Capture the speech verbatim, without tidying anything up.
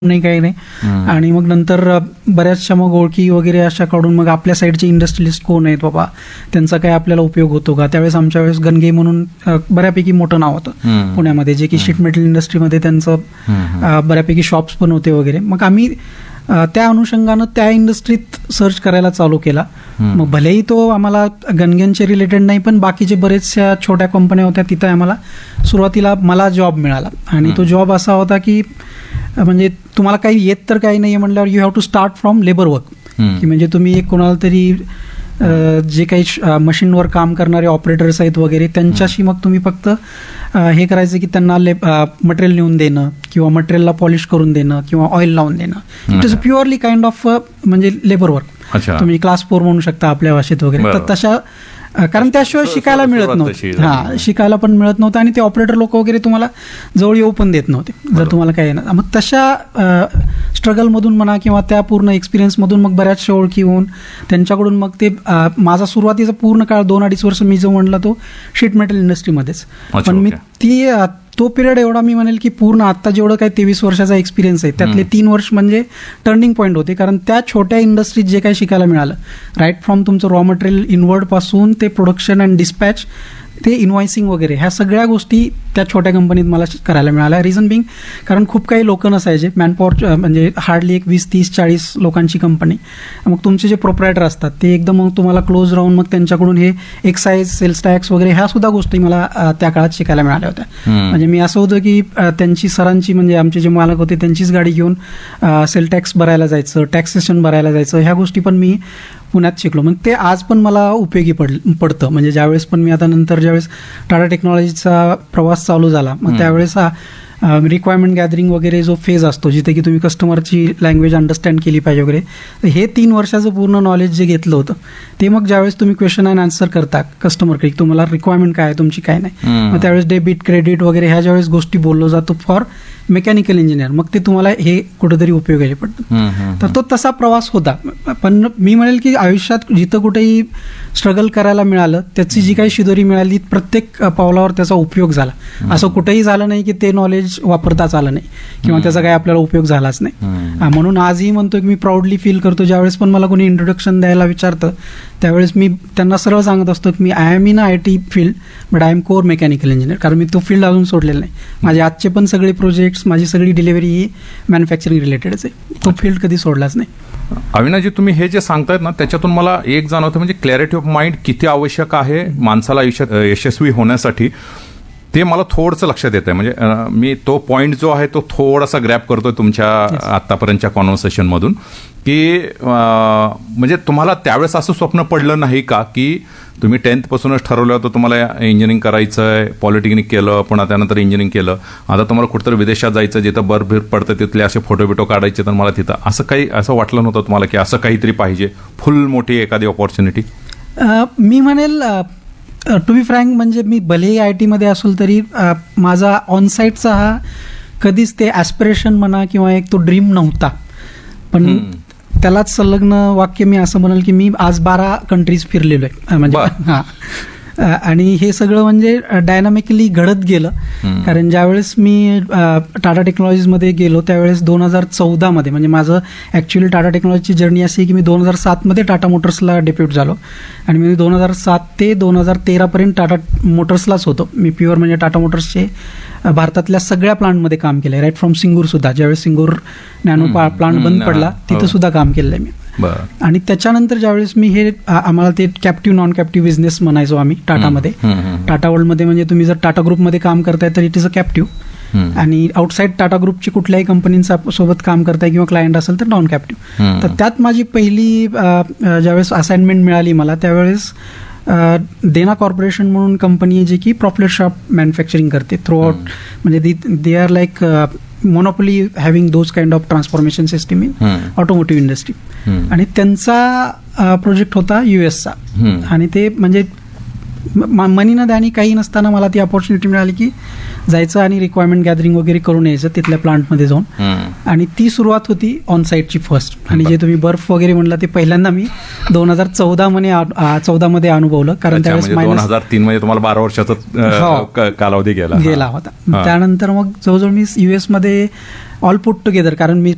नाही काही नाही. आणि मग नंतर बऱ्याचशा मग ओळखी वगैरे अशा काढून मग आपल्या साईडचे इंडस्ट्रियलिस्ट कोण आहेत बाबा, त्यांचा काय आपल्याला उपयोग होतो का. त्यावेळेस आमच्या वेळेस गणगे म्हणून बऱ्यापैकी मोठं नाव होतं पुण्यामध्ये, जे की शीट मेटल इंडस्ट्रीमध्ये त्यांचं बऱ्यापैकी शॉप्स पण होते वगैरे. मग आम्ही त्या अनुषंगानं त्या इंडस्ट्रीत सर्च करायला चालू केला. मग भलेही तो आम्हाला गणग्यांचे रिलेटेड नाही, पण बाकीचे बरेचशा छोट्या कंपन्या होत्या, तिथं आम्हाला सुरुवातीला मला जॉब मिळाला. आणि तो जॉब असा होता की म्हणजे तुम्हाला काही येत तर काही नाही म्हणल्यावर you have to start from labour work, की म्हणजे तुम्ही एक कोणाला तरी जे काही मशीनवर काम करणारे ऑपरेटर्स आहेत वगैरे त्यांच्याशी मग तुम्ही फक्त हे करायचं की त्यांना मटेरियल नेऊन देणं किंवा मटेरियलला पॉलिश करून देणं किंवा ऑइल लावून देणं. It is purely kind of म्हणजे लेबर वर्क. तुम्ही क्लास फोर म्हणू शकता आपल्या भाषेत वगैरे. तर तशा, कारण त्याशिवाय शिकायला मिळत नव्हतं. हा, शिकायला पण मिळत नव्हतं आणि ते ऑपरेटर लोक वगैरे तुम्हाला जवळ येऊ पण देत नव्हते जर तुम्हाला काही येणार. मग तशा स्ट्रगलमधून म्हणा किंवा त्या पूर्ण एक्सपिरियन्समधून मग बऱ्याचशा ओळखी होऊन त्यांच्याकडून मग ते माझा सुरुवातीचा पूर्ण काळ दोन अडीच वर्ष मी जो म्हणला तो शीट मेटल इंडस्ट्रीमध्येच. पण मी ती तो पिरियड एवढा मी म्हणेल की पूर्ण आता जेवढं काही तेवीस वर्षाचा एक्सपिरियन्स आहे त्यातले तीन वर्ष म्हणजे टर्निंग पॉईंट होते. कारण त्या छोट्या इंडस्ट्रीत जे काही शिकायला मिळालं, राईट फ्रॉम तुमचं रॉ मटेरियल इनवर्ड पासून ते प्रोडक्शन अँड डिस्पॅच ते इन्व्हॉइसिंग वगैरे, ह्या सगळ्या गोष्टी त्या छोट्या कंपनीत मला करायला मिळाल्या. रिझन बिंग कारण खूप काही लोक नसायचे, मॅनपॉवर म्हणजे हार्डली एक वीस तीस चाळीस लोकांची कंपनी. मग तुमचे जे प्रोप्रायटर असतात ते एकदम मग तुम्हाला क्लोज राहून मग त्यांच्याकडून हे एक्साईज, सेल्स टॅक्स वगैरे ह्या सुद्धा गोष्टी मला त्या काळात शिकायला मिळाल्या होत्या. म्हणजे मी असं होतं की त्यांची सरांची म्हणजे आमचे जे मालक होते त्यांचीच गाडी घेऊन सेल टॅक्स भरायला जायचं, टॅक्सेशन भरायला जायचं, ह्या गोष्टी पण मी पुण्यात शिकलो. मग ते आज पण मला उपयोगी पड पडतं म्हणजे ज्यावेळेस पण मी आता नंतर ज्यावेळेस टाटा टेक्नॉलॉजीचा प्रवास चालू झाला, मग त्यावेळेस हा रिक्वायरमेंट गॅदरिंग वगैरे जो फेज असतो जिथे की तुम्ही कस्टमरची लँग्वेज अंडरस्टँड केली पाहिजे वगैरे, तर हे तीन वर्षाचं पूर्ण नॉलेज जे घेतलं होतं ते मग ज्यावेळेस तुम्ही क्वेश्चन अँड आन्सर करता कस्टमरकडे, तुम्हाला रिक्वायरमेंट काय आहे तुमची काय नाही, मग त्यावेळेस डेबिट क्रेडिट वगैरे ह्या ज्यावेळेस गोष्टी बोललो जातो फॉर मेकॅनिकल इंजिनियर, मग ते तुम्हाला हे कुठेतरी उपयोगाला पडतं. तर तो तसा प्रवास होता. पण मी म्हणेल की आयुष्यात जिथं कुठेही स्ट्रगल करायला मिळालं त्याची जी काही शिदोरी मिळाली प्रत्येक पावलावर त्याचा उपयोग झाला. असं कुठेही झालं नाही की ते नॉलेज वापरताच आलं नाही किंवा त्याचा काही आपल्याला उपयोग झालाच नाही. म्हणून आजही म्हणतो की मी प्राऊडली फील करतो ज्यावेळेस पण मला कोणी इंट्रोडक्शन द्यायला विचारतं त्यावेळेस मी त्यांना सरळ सांगत असतो की मी I am in I T field but I am core mechanical engineer. कारण मी तो फील्ड अजून सोडलेला नाही. माझे आजचे पण सगळे प्रोजेक्ट्स, माझी सगळी डिलिव्हरी ही मॅन्युफॅक्चरिंग रिलेटेडच आहे. तो फील्ड कधी सोडलाच नाही. अविनाशजी, तुम्ही हे जे सांगतायत ना त्याच्यातून मला एक जाणवतं म्हणजे क्लॅरिटी ऑफ माइंड किती आवश्यक आहे माणसाला आयुष्यात यशस्वी होण्यासाठी, ते मला थोडंसं लक्षात येत आहे. म्हणजे मी तो पॉईंट जो आहे तो थोडासा ग्रॅप करतोय तुमच्या आतापर्यंतच्या कॉन्व्हर्सेशनमधून, की म्हणजे तुम्हाला त्यावेळेस असं स्वप्न पडलं नाही का की तुम्ही टेन्थ पासूनच ठरवलं होतं तुम्हाला इंजिनिअरिंग करायचं आहे, पॉलिटेक्निक केलं, पुन्हा त्यानंतर इंजिनिअरिंग केलं, आता तुम्हाला कुठेतरी विदेशात जायचं, जिथं बर्फ पडतं तिथले असे फोटो बिटो काढायचे, तर मला तिथं असं काही असं वाटलं नव्हतं तुम्हाला की असं काहीतरी पाहिजे, फुल मोठी एखादी ऑपॉर्च्युनिटी? मी म्हणेल टू बी फ्रँक म्हणजे मी भलेही आय टीमध्ये असेल तरी माझा ऑनसाईटचा हा कधीच ते ॲस्पिरेशन म्हणा किंवा एक तो ड्रीम नव्हता. पण त्यालाच संलग्न वाक्य मी असं म्हणेल की मी आज बारा कंट्रीज फिरलेलो आहे म्हणजे हां. आणि हे सगळं म्हणजे डायनामिकली घडत गेलं. कारण ज्यावेळेस मी टाटा टेक्नॉलॉजीजमध्ये गेलो त्यावेळेस दोन हजार चौदामध्ये म्हणजे माझं ॲक्च्युली टाटा टेक्नॉलॉजीची जर्नी अशी की मी दोन हजार सातमध्ये टाटा मोटर्सला डेप्यूट झालो आणि मी दोन हजार सात ते दोन हजार तेरापर्यंत टाटा मोटर्सलाच होतो. मी प्युअर म्हणजे टाटा मोटर्सचे भारतातल्या सगळ्या प्लांटमध्ये काम केलं आहे, राईट फ्रॉम सिंगूर सुद्धा. ज्यावेळेस सिंगूर नॅनो प्लांट बंद पडला तिथं सुद्धा काम केलेलं आहे मी. आणि त्याच्यानंतर ज्यावेळेस मी हे आम्हाला ते कॅप्टिव्ह नॉन कॅप्टिव्ह बिझनेस म्हणायचो आम्ही टाटामध्ये. टाटा वर्ल्डमध्ये म्हणजे तुम्ही जर टाटा ग्रुपमध्ये काम करताय तर इट इज अ कॅप्टिव्ह, आणि आउटसाईड टाटा ग्रुपची कुठल्याही कंपनींचा सोबत काम करताय किंवा क्लायंट असेल तर नॉन कॅप्टिव्ह. तर त्यात माझी पहिली ज्यावेळेस असाइनमेंट मिळाली मला त्यावेळेस देना कॉर्पोरेशन म्हणून कंपनी आहे जी की प्रॉपलेट शॉप मॅन्युफॅक्चरिंग करते थ्रू आउट, म्हणजे they are like monopoly having those kind of transformation system in automotive industry. आणि त्यांचा प्रोजेक्ट होता युएसचा. आणि ते म्हणजे मनी न द्यानी काही नसताना मला ती अपॉर्च्युनिटी मिळाली की जायचं आणि रिक्वायरमेंट गॅदरिंग वगैरे करून यायचं तिथल्या प्लांटमध्ये जाऊन. आणि ती सुरुवात होती ऑन साईटची फर्स्ट. आणि जे तुम्ही बर्फ वगैरे म्हणला ते पहिल्यांदा मी दोन हजार चौदा मध्ये चौदा मध्ये अनुभवलं. कारण त्यावेळेस दोन हजार तीन मध्ये तुम्हाला बारा वर्षाचा कालावधी गेला गेला होता. त्यानंतर मग जवळजवळ मी युएस मध्ये ऑल पुट टुगेदर, कारण मी